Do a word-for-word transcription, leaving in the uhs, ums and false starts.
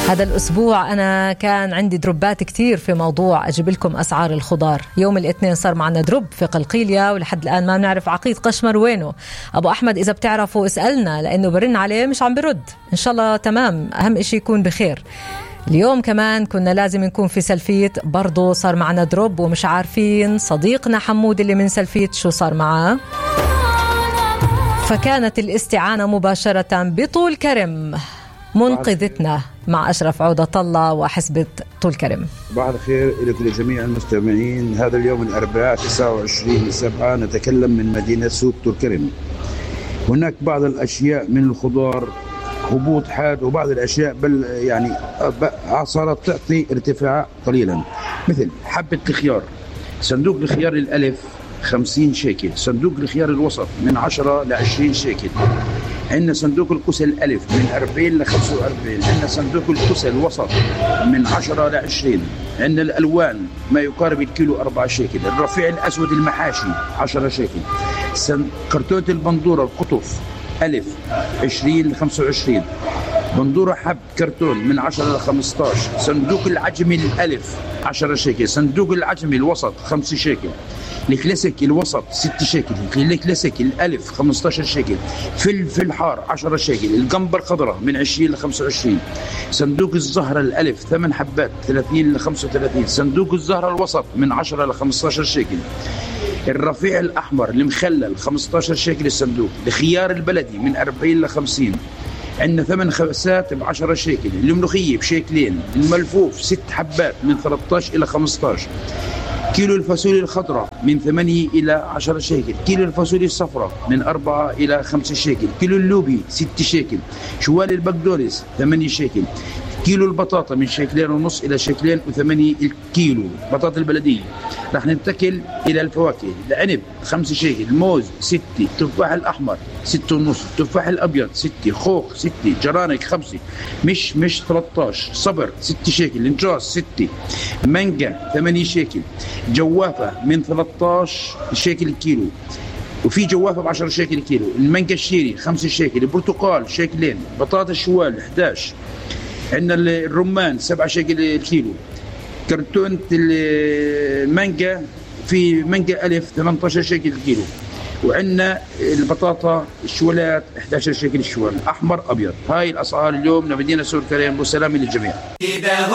هذا الأسبوع أنا كان عندي دروبات كتير في موضوع أجيب لكم أسعار الخضار. يوم الاثنين صار معنا دروب في قلقيلية ولحد الآن ما بنعرف عقيد قشمر وينه. أبو أحمد إذا بتعرفوا اسألنا لأنه برن عليه مش عم برد. إن شاء الله تمام، أهم إشي يكون بخير. اليوم كمان كنا لازم نكون في سلفيت، برضو صار معنا دروب ومش عارفين صديقنا حمود اللي من سلفيت شو صار معاه، فكانت الاستعانة مباشرة بطول كرم منقذتنا مع أشرف عودة الله وحسبة طول كرم. بعد الخير لكل جميع المستمعين. هذا اليوم الأربعاء تسعة وعشرين سبعة نتكلم من مدينة سوق طول كرم. هناك بعض الأشياء من الخضار هبوط حاد، وبعض الأشياء بل يعني صارت تعطي ارتفاع قليلا، مثل حبة الخيار. صندوق الخيار الألف خمسين شيكل، صندوق الخيار الوسط من عشرة لعشرين شيكل، عندنا صندوق الكوسة الألف من أربعين لخمسة وأربعين، عندنا صندوق الكوسة الوسط من عشرة لعشرين، عندنا الألوان ما يقارب الكيلو أربعة شيكل، الرفيع الأسود المحاشي عشرة شيكل، كرتونة البندورة القطف ألف عشرين لخمسة وعشرين، بندورة حب كرتون من عشرة لخمسة عشر، صندوق العجمي الألف عشرة شيكل، صندوق العجمي الوسط خمسة شيكل، الكلاسيك الوسط ستة شيكل، الكلاسيك الألف خمسة عشر شيكل، فلفل حار عشرة شيكل، القنبر خضراء من عشرين لخمسة وعشرين، صندوق الزهرة الألف ثمان حبات ثلاثين لخمسة وثلاثين، صندوق الزهرة الوسط من عشرة لخمسة عشر شيكل، الرفيع الأحمر المخلل خمسة عشر شيكل الصندوق، الخيار البلدي من أربعين لخمسين، عندنا ثمان خبسات بعشرة شيكل، الملوخية بشيكلين، الملفوف ست حبات من ثلاثة عشر إلى خمسة عشر، كيلو الفاصوليا الخضراء من ثمانية إلى عشرة شيكل، كيلو الفاصوليا الصفراء من أربعة إلى خمسة شيكل، كيلو اللوبي ستة شيكل، شوال البقدونس ثمانية شيكل، كيلو البطاطا من شيكلين ونص إلى شيكلين وثمانية الكيلو بطاطا البلدية. رح ننتقل إلى الفواكه. العنب خمسة شيكل، الموز ستة، تفاح الأحمر ستة ونص، تفاح الأبيض ستة، خوخ ستة، جرانك خمسة، مش مش ثلاثة عشر، صبر ستة شيكل، انجاز ستة، مانجا ثمانية شيكل، جوافة من ثلاثة عشر شيكل الكيلو، وفي جوافة بعشرة شيكل الكيلو، المانجا الشيري خمسة شيكل، البرتقال شيكلين، بطاطا الشوال إحدى عشر، عندنا الرمان سبعة شيكل الكيلو، كرتونة المانجا في مانجا ألف ثمانية عشر شيكل الكيلو، وعندنا البطاطا الشوالات إحدى عشر شيكل الشوال، أحمر أبيض. هاي الأسعار اليوم من مدينة سوق كريم، والسلام للجميع.